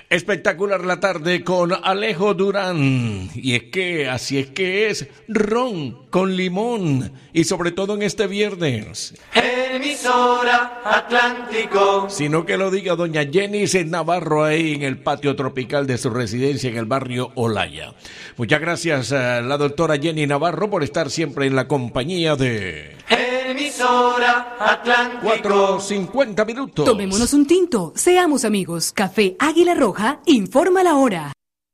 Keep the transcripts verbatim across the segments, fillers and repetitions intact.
Espectacular la tarde con Alejo Durán. Y es que así es que es ron con limón. Y sobre todo en este viernes. Emisora Atlántico. Sino que lo diga doña Jenny Navarro ahí en el patio tropical de su residencia en el barrio Olaya. Muchas gracias a la doctora Jenny Navarro por estar siempre en la compañía de... Emisora Atlántico. cuatro cincuenta minutos. Tomémonos un tinto, seamos amigos. Café Águila Roja informa la hora.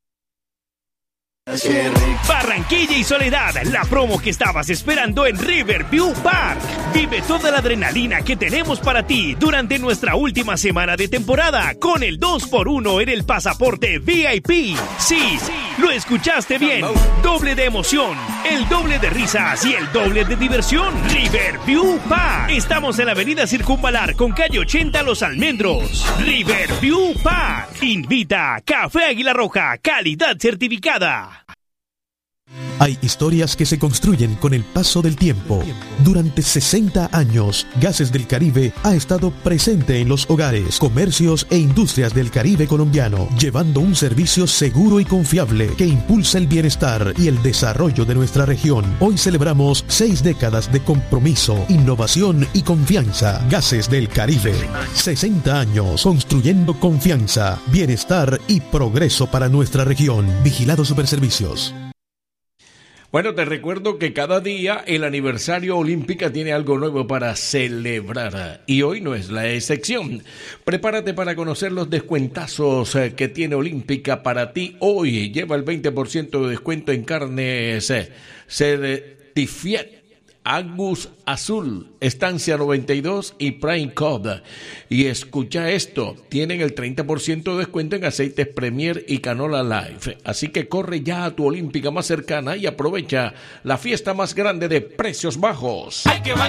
Barranquilla y Soledad, la promo que estabas esperando en Riverview Park. Vive toda la adrenalina que tenemos para ti durante nuestra última semana de temporada con el dos por uno en el pasaporte V I P. Sí, lo escuchaste bien. Doble de emoción, el doble de risas y el doble de diversión. Riverview Park. Estamos en la avenida Circunvalar con calle ochenta Los Almendros. Riverview Park. Invita Café Águila Roja, calidad certificada. Hay historias que se construyen con el paso del tiempo. Durante sesenta años, Gases del Caribe ha estado presente en los hogares, comercios e industrias del Caribe colombiano, llevando un servicio seguro y confiable que impulsa el bienestar y el desarrollo de nuestra región. Hoy celebramos seis décadas de compromiso, innovación y confianza. Gases del Caribe. sesenta años construyendo confianza, bienestar y progreso para nuestra región. Vigilado Superservicios. Bueno, te recuerdo que cada día el aniversario Olímpica tiene algo nuevo para celebrar y hoy no es la excepción. Prepárate para conocer los descuentazos que tiene Olímpica para ti hoy. Lleva el veinte por ciento de descuento en carnes Certified, Angus Azul, Estancia noventa y dos y Prime Cod. Y escucha esto, tienen el treinta por ciento de descuento en aceites Premier y Canola Life. Así que corre ya a tu Olímpica más cercana y aprovecha la fiesta más grande de precios bajos.